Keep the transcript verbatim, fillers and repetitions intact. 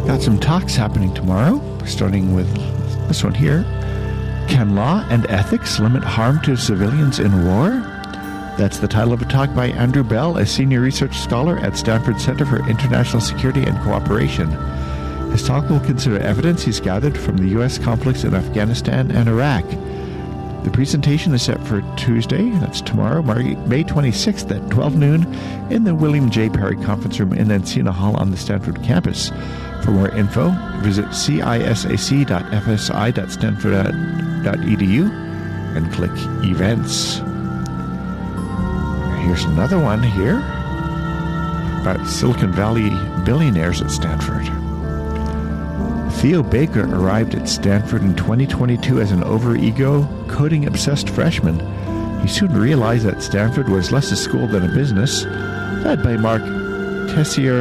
Got some talks happening tomorrow, starting with this one here. Can law and ethics limit harm to civilians in war? That's the title of a talk by Andrew Bell, a senior research scholar at Stanford Center for International Security and Cooperation. His talk will consider evidence he's gathered from the U S conflicts in Afghanistan and Iraq. The presentation is set for Tuesday, that's tomorrow, May twenty-sixth at twelve noon in the William J. Perry Conference Room in Encina Hall on the Stanford campus. For more info, visit cisac dot f s i dot stanford dot e d u and click Events. Here's another one here about Silicon Valley billionaires at Stanford. Theo Baker arrived at Stanford in twenty twenty-two as an over-ego, coding-obsessed freshman. He soon realized that Stanford was less a school than a business, led by Mark Tessier